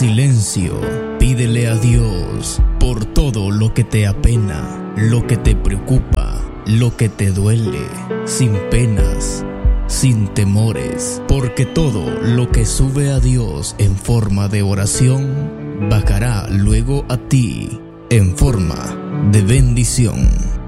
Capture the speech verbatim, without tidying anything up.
silencio, pídele a Dios por todo lo que te apena, lo que te preocupa, lo que te duele, sin penas, sin temores, porque todo lo que sube a Dios en forma de oración, bajará luego a ti en forma de bendición.